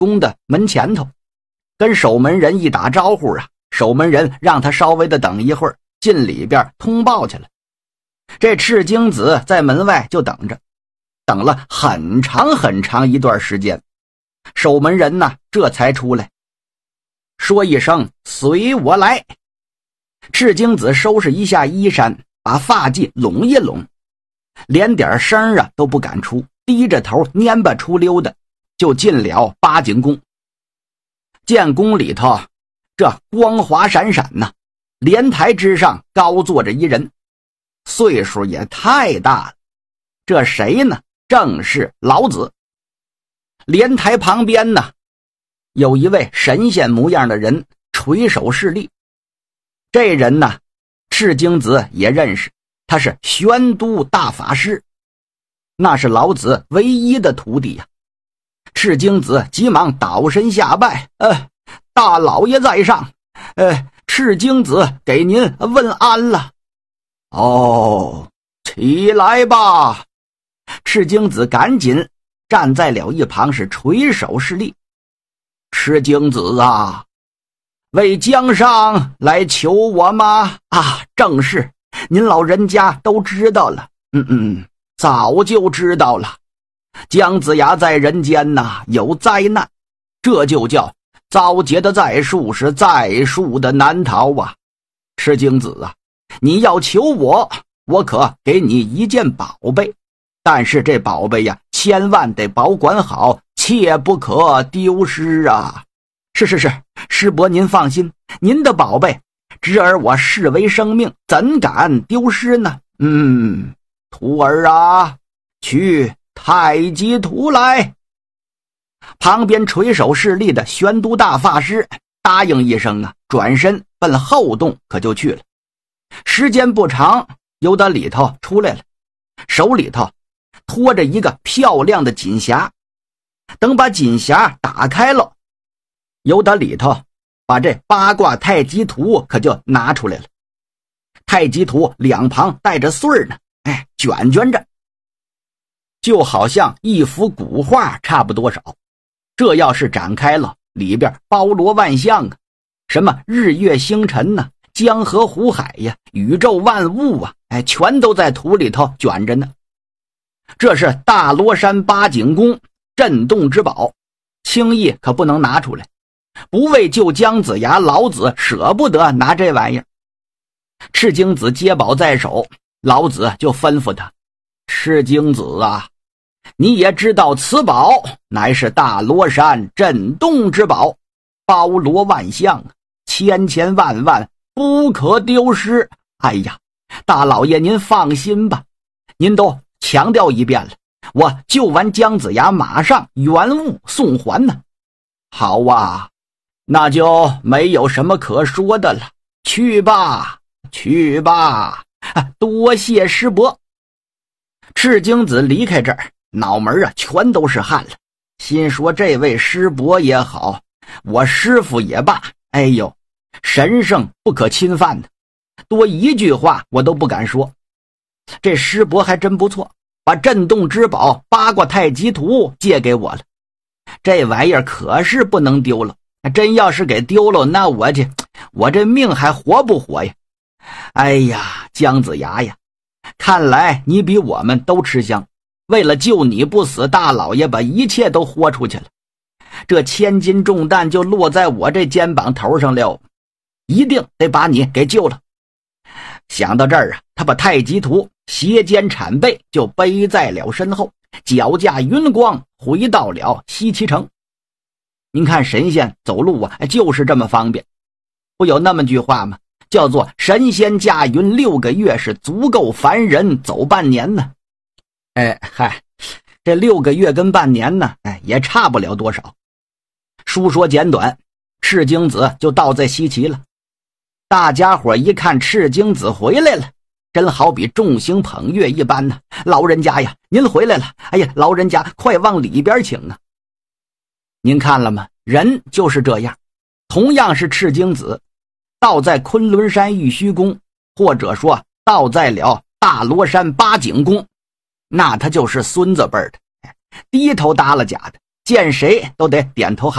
宫的门前头，跟守门人一打招呼啊，守门人让他稍微的等一会儿，进里边通报去了。这赤精子在门外就等着，等了很长很长一段时间，守门人呢这才出来，说一声随我来。赤精子收拾一下衣衫，把发髻拢一拢，连点声啊都不敢出，低着头蔫巴出溜的就进了八景宫。见宫里头这光华闪闪呐，莲台之上高坐着一人，岁数也太大了，这谁呢？正是老子。莲台旁边呢有一位神仙模样的人垂手侍立，这人呢赤精子也认识，他是玄都大法师，那是老子唯一的徒弟呀。赤精子急忙倒身下拜，大老爷在上，赤精子给您问安了。哦，起来吧。赤精子赶紧站在了一旁，是垂手侍立。赤精子啊，为江上来求我吗？啊，正是，您老人家都知道了。早就知道了。姜子牙在人间呐有灾难，这就叫遭劫的在树，是在树的难逃啊。赤精子啊，你要求我，我可给你一件宝贝，但是这宝贝呀，千万得保管好，切不可丢失啊。是，师伯您放心，您的宝贝侄儿我视为生命，怎敢丢失呢？徒儿啊，去太极图来。旁边垂手侍立的玄都大法师答应一声啊，转身奔后洞可就去了。时间不长，由得里头出来了，手里头拖着一个漂亮的锦匣。等把锦匣打开了，由得里头把这八卦太极图可就拿出来了。太极图两旁带着穗儿呢，卷着，就好像一幅古画差不多少。这要是展开了，里边包罗万象啊，什么日月星辰呐，江河湖海呀，宇宙万物啊，全都在图里头卷着呢。这是大罗山八景宫镇洞之宝，轻易可不能拿出来，不为救姜子牙，老子舍不得拿这玩意儿。赤精子接宝在手，老子就吩咐他，赤精子啊，你也知道此宝乃是大罗山镇洞之宝，包罗万象，千千万万不可丢失。哎呀，大老爷您放心吧，您都强调一遍了，我救完姜子牙马上原物送还呢。好啊，那就没有什么可说的了，去吧，多谢师伯。赤精子离开这儿，脑门啊全都是汗了，心说这位师伯也好，我师父也罢，神圣不可侵犯的，多一句话我都不敢说。这师伯还真不错，把镇洞之宝八卦太极图借给我了，这玩意儿可是不能丢了，真要是给丢了，那我这命还活不活呀？哎呀，姜子牙呀，看来你比我们都吃香，为了救你不死，大老爷把一切都豁出去了，这千斤重担就落在我这肩膀头上了，一定得把你给救了。想到这儿啊，他把太极图斜肩铲背就背在了身后，脚驾云光回到了西岐城。您看神仙走路啊，就是这么方便。不有那么句话吗？叫做神仙驾云6个月，是足够凡人走半年呢。这6个月跟半年呢，也差不了多少。书说简短，赤精子就到在西岐了。大家伙一看赤精子回来了，真好比众星捧月一般呢。老人家呀，您回来了，老人家快往里边请啊。您看了吗？人就是这样，同样是赤精子，到在昆仑山玉虚宫，或者说到在了大罗山八景宫，那他就是孙子辈的，低头耷拉假的，见谁都得点头哈